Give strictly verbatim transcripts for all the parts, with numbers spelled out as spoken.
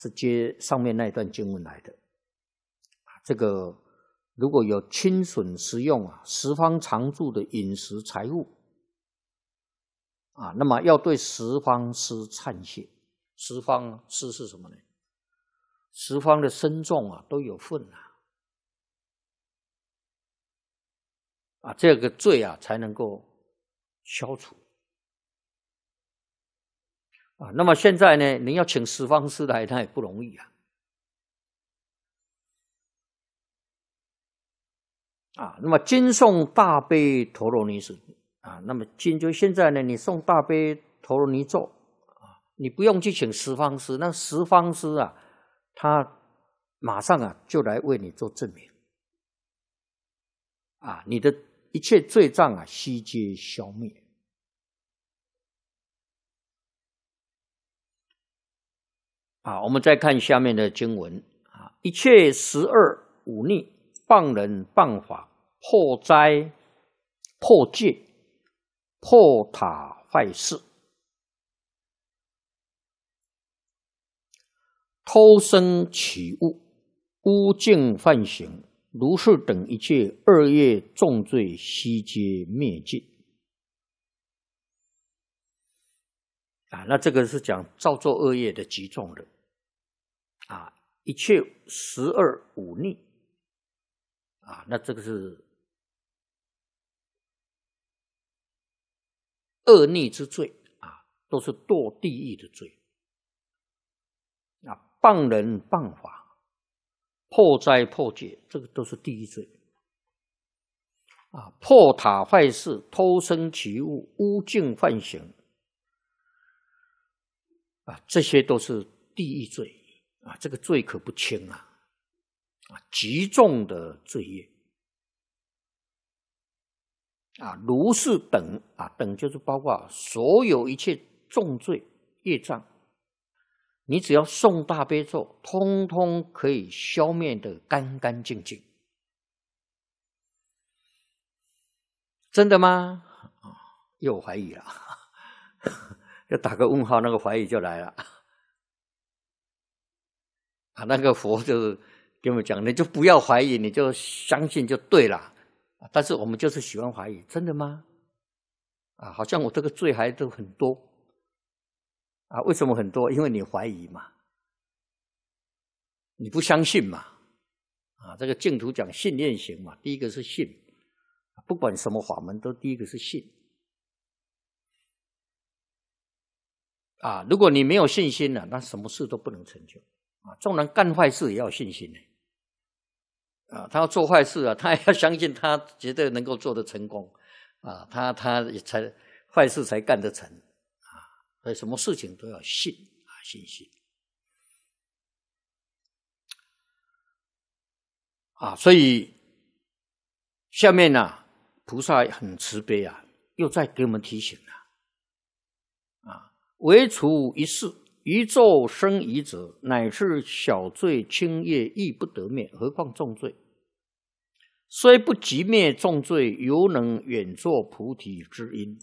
是接上面那一段经文来的。这个如果有侵损食用啊，十方常住的饮食财物啊，那么要对十方师忏谢。十方师是什么呢？十方的僧众啊都有份啊，啊，这个罪啊才能够消除啊。那么现在呢，你要请十方师来，那也不容易啊。啊，那么今诵大悲陀罗尼时啊，那么今就现在呢，你诵大悲陀罗尼咒啊，你不用去请十方师，那十方师啊，他马上啊就来为你做证明啊，你的一切罪障啊悉皆消灭。啊，我们再看下面的经文啊，一切十二忤逆、谤人谤法、破灾、破戒、破塔坏事、偷生起物、污净犯行，如是等一切恶业重罪悉皆灭尽。啊，那这个是讲造作恶业的极重的啊，一切十二忤逆啊，那这个是恶逆之罪啊，都是堕地狱的罪啊，谤人谤法、破灾破戒，这个都是地狱罪啊，破塔坏事、偷生起物、污净犯行啊，这些都是地狱罪啊，这个罪可不轻啊，啊，极重的罪业啊，如是等啊，等就是包括所有一切重罪业障，你只要诵大悲咒，通通可以消灭得干干净净。真的吗？又怀疑了，要打个问号，那个怀疑就来了。啊，那个佛就是跟我们讲，你就不要怀疑，你就相信就对了。但是我们就是喜欢怀疑，真的吗？啊，好像我这个罪还都很多啊，为什么很多？因为你怀疑嘛，你不相信嘛。啊，这个净土讲信念行嘛，第一个是信，不管什么法门都第一个是信。啊，如果你没有信心了，那什么事都不能成就。啊，纵然干坏事也要有信心呢。啊，他要做坏事啊，他也要相信他绝对能够做得成功啊，他他也才坏事才干得成啊，所以什么事情都要信啊，信心啊，所以下面呢、啊，菩萨很慈悲啊，又再给我们提醒了啊，唯除一事。宇宙生疑者，乃是小罪轻业亦不得灭，何况重罪？虽不及灭重罪，犹能远作菩提之因。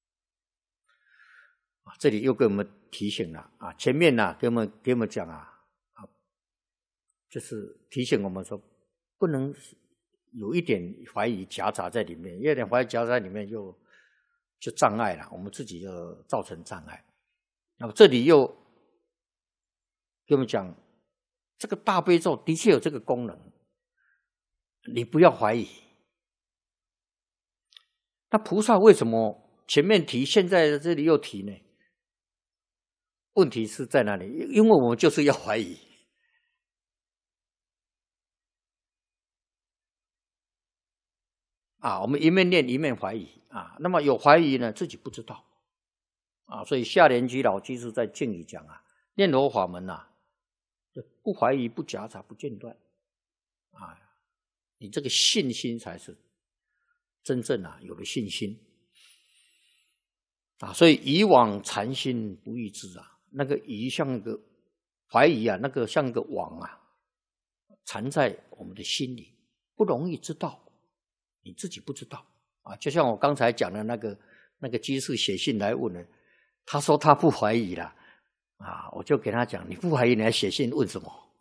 这里又给我们提醒了啊！前面呢、啊，给我们给我们讲啊啊，就是提醒我们说，不能有一点怀疑夹杂在里面，有点怀疑夹杂在里面就就障碍了，我们自己就造成障碍。那么这里又跟我们讲，这个大悲咒的确有这个功能，你不要怀疑。那菩萨为什么前面提，现在这里又提呢？问题是在哪里？因为我们就是要怀疑啊，我们一面念一面怀疑啊。那么有怀疑呢，自己不知道啊，所以下莲居老居士在敬里讲啊，念佛法门啊。不怀疑，不夹杂，不间断啊！你这个信心才是真正啊有了信心啊！所以以往禅心不异之啊，那个疑像个怀疑啊，那个像个网啊，缠在我们的心里，不容易知道，你自己不知道啊！就像我刚才讲的那个那个居士写信来问了，他说他不怀疑了啊，我就给他讲，你不怀疑你还写信问什么？